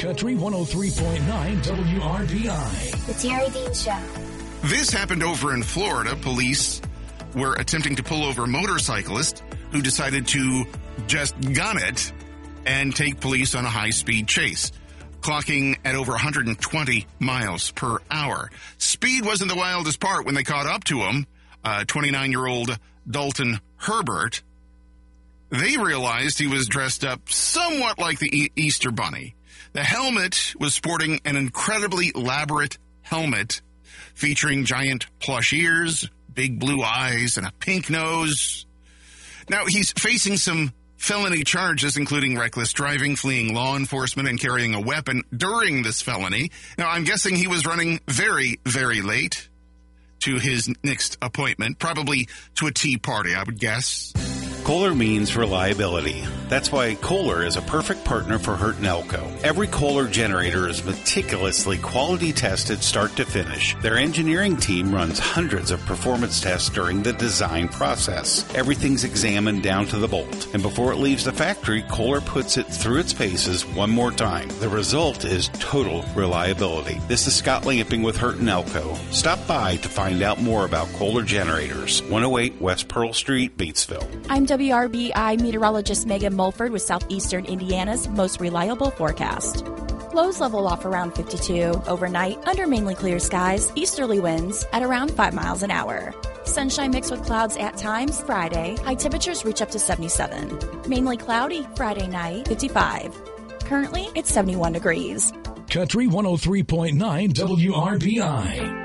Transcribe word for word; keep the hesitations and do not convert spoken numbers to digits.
Country one oh three point nine W R B I. The Terry Dean Show. This happened over in Florida. Police were attempting to pull over a motorcyclist who decided to just gun it and take police on a high-speed chase, clocking at over one hundred twenty miles per hour. Speed wasn't the wildest part when they caught up to him. Uh, twenty-nine-year-old Dalton Herbert. They realized he was dressed up somewhat like the e- Easter Bunny. The helmet was sporting an incredibly elaborate helmet featuring giant plush ears, big blue eyes, and a pink nose. Now, he's facing some felony charges, including reckless driving, fleeing law enforcement, and carrying a weapon during this felony. Now, I'm guessing he was running very, very late to his next appointment, probably to a tea party, I would guess. Kohler means reliability. That's why Kohler is a perfect partner for Hurt and Elko. Every Kohler generator is meticulously quality tested start to finish. Their engineering team runs hundreds of performance tests during the design process. Everything's examined down to the bolt. And before it leaves the factory, Kohler puts it through its paces one more time. The result is total reliability. This is Scott Lamping with Hurt and Elko. Stop by to find out more about Kohler generators. one oh eight West Pearl Street, Batesville. I'm W R B I meteorologist Megan Mulford with Southeastern Indiana's most reliable forecast. Lows level off around fifty-two. Overnight, under mainly clear skies, easterly winds at around five miles an hour. Sunshine mixed with clouds at times Friday. High temperatures reach up to seventy-seven. Mainly cloudy Friday night, fifty-five. Currently, it's seventy-one degrees. Country one oh three point nine W R B I.